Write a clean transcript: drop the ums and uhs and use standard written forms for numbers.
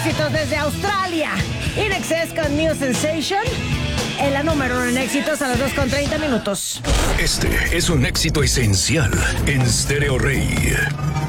éxitos desde Australia. In Excess con New Sensation. En la número 1 en éxitos a las 2:30 minutos. Este es un éxito esencial en Stereo Rey.